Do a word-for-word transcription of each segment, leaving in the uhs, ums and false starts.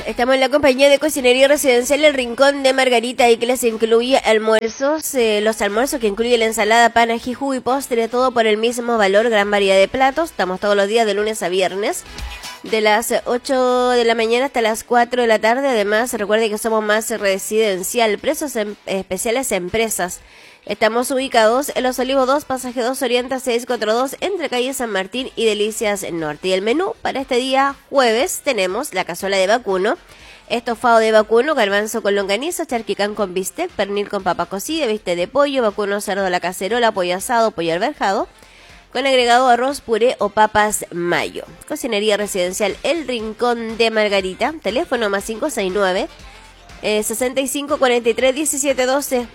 Estamos en la compañía de Cocinería Residencial El Rincón de Margarita y que les incluye almuerzos, eh, los almuerzos que incluye la ensalada, pan, ají, jugo y postre, todo por el mismo valor, gran variedad de platos. Estamos todos los días de lunes a viernes, de las ocho de la mañana hasta las cuatro de la tarde. Además, recuerde que somos más residencial, precios en, especiales empresas. Estamos ubicados en Los Olivos dos, Pasaje dos Oriente seiscientos cuarenta y dos, entre calle San Martín y Delicias Norte. Y el menú para este día jueves tenemos la cazuela de vacuno, estofado de vacuno, garbanzo con longaniza, charquicán con bistec, pernil con papa cocida, bistec de pollo, vacuno cerdo a la cacerola, pollo asado, pollo alverjado, con agregado arroz, puré o papas mayo. Cocinería Residencial El Rincón de Margarita, teléfono más cinco seis nueve, eh, sesenta y cinco cuarenta y tres diecisiete doce.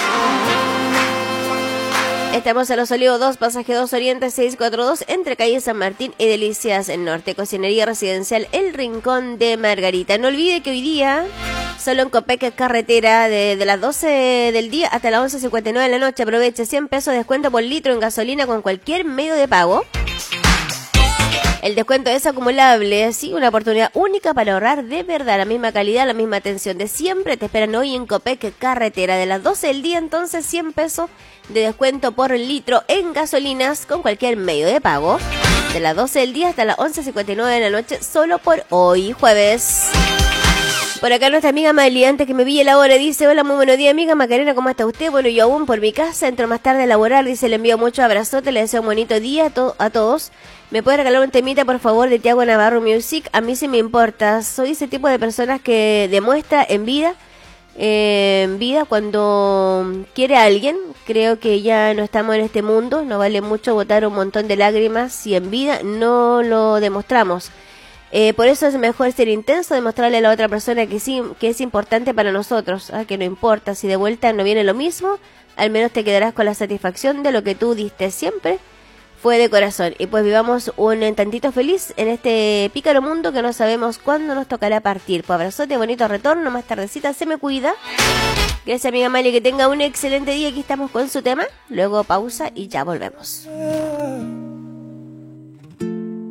Estamos en Los Olivos dos, Pasaje dos Oriente seiscientos cuarenta y dos, entre calle San Martín y Delicias Norte. Cocinería Residencial El Rincón de Margarita. No olvide que hoy día, solo en Copec Carretera, de, de las doce del día hasta las once cincuenta y nueve de la noche, aproveche cien pesos de descuento por litro en gasolina con cualquier medio de pago. El descuento es acumulable, así una oportunidad única para ahorrar de verdad, la misma calidad, la misma atención de siempre. Te esperan hoy en Copec Carretera, de las doce del día, entonces cien pesos de descuento por litro en gasolinas con cualquier medio de pago. De las doce del día hasta las once cincuenta y nueve de la noche, solo por hoy, jueves. Por acá nuestra amiga Mali, antes que me pille la hora, dice: hola, muy buenos días, amiga Macarena, ¿cómo está usted? Bueno, yo aún por mi casa, entro más tarde a laborar, dice, le envío muchos abrazotes, le deseo un bonito día a, to- a todos. ¿Me puede regalar un temita, por favor, de Tiago Navarro Music? A mí sí me importa, soy ese tipo de personas que demuestra en vida, eh, en vida cuando quiere a alguien. Creo que ya no estamos en este mundo, no vale mucho botar un montón de lágrimas si en vida no lo demostramos. Eh, por eso es mejor ser intenso, demostrarle a la otra persona que sí, que es importante para nosotros, ¿eh? Que no importa si de vuelta no viene lo mismo, al menos te quedarás con la satisfacción de lo que tú diste siempre fue de corazón. Y pues vivamos un tantito feliz en este pícaro mundo que no sabemos cuándo nos tocará partir. Pues abrazote, bonito retorno, más tardecita, se me cuida. Gracias, amiga Mali, que tenga un excelente día. Aquí estamos con su tema, luego pausa y ya volvemos.